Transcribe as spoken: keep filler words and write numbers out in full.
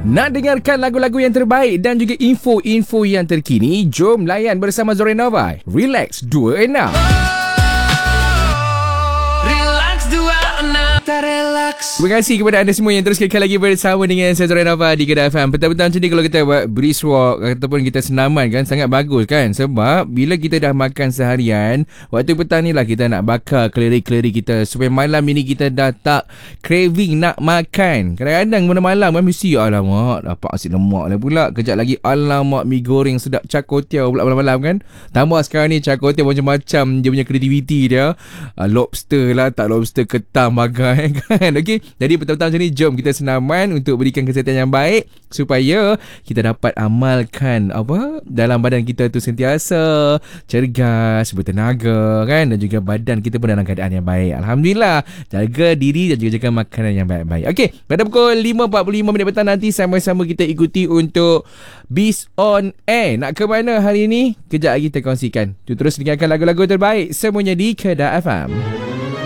Nak dengarkan lagu-lagu yang terbaik dan juga info-info yang terkini? Jom layan bersama Zorenova. Relax dua enam. Relax dua enam. Relax. Terima kasih kepada anda semua yang terus kekal lagi bersama dengan saya Zorenova di Kedah F M. Petang-petang macam ni kalau kita buat brisk walk ataupun kita senaman kan, sangat bagus kan. Sebab bila kita dah makan seharian, waktu petang ni lah kita nak bakar kalori-kalori kita supaya malam ini kita dah tak craving nak makan. Kadang-kadang malam-malam kan mesti alamak dapat nasi lemak lah pula. Kejap lagi alamak mi goreng sedap cakotiau pula malam-malam kan. Tambah sekarang ni cakotiau macam-macam dia punya kreativiti dia. Uh, lobster lah, tak lobster, ketam, bagai kan. Okey, jadi petang-petang macam ni jom kita senaman untuk berikan kesihatan yang baik supaya kita dapat amalkan apa dalam badan kita tu sentiasa cergas, bertenaga kan, dan juga badan kita pun dalam keadaan yang baik. Alhamdulillah, jaga diri dan juga jaga makanan yang baik-baik. Okey, pada pukul lima empat puluh lima minit petang nanti sama-sama kita ikuti untuk Beast on Air. Nak ke mana hari ni? Kejap lagi kita kongsikan. Tu terus dengarkan lagu-lagu terbaik semuanya di Kedah F M.